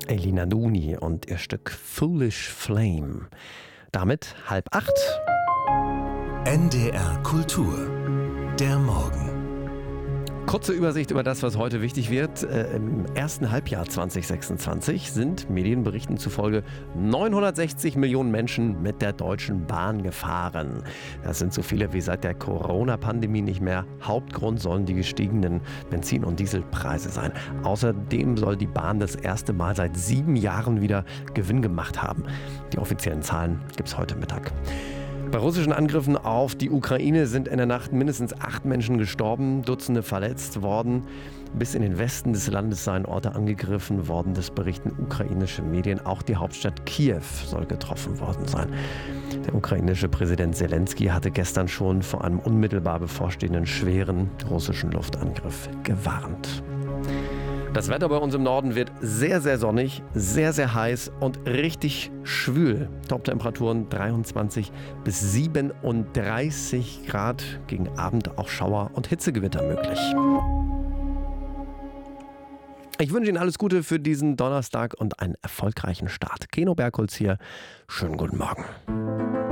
Elina Nuni und ihr Stück Foolish Flame. Damit 7:30. NDR Kultur. Der Morgen. Kurze Übersicht über das, was heute wichtig wird. Im ersten Halbjahr 2026 sind Medienberichten zufolge 960 Millionen Menschen mit der Deutschen Bahn gefahren. Das sind so viele wie seit der Corona-Pandemie nicht mehr. Hauptgrund sollen die gestiegenen Benzin- und Dieselpreise sein. Außerdem soll die Bahn das erste Mal seit 7 Jahren wieder Gewinn gemacht haben. Die offiziellen Zahlen gibt es heute Mittag. Bei russischen Angriffen auf die Ukraine sind in der Nacht mindestens 8 Menschen gestorben, Dutzende verletzt worden. Bis in den Westen des Landes seien Orte angegriffen worden, das berichten ukrainische Medien. Auch die Hauptstadt Kiew soll getroffen worden sein. Der ukrainische Präsident Zelensky hatte gestern schon vor einem unmittelbar bevorstehenden schweren russischen Luftangriff gewarnt. Das Wetter bei uns im Norden wird sehr, sehr sonnig, sehr, sehr heiß und richtig schwül. Toptemperaturen 23 bis 37 Grad. Gegen Abend auch Schauer und Hitzegewitter möglich. Ich wünsche Ihnen alles Gute für diesen Donnerstag und einen erfolgreichen Start. Keno Bergholz hier. Schönen guten Morgen.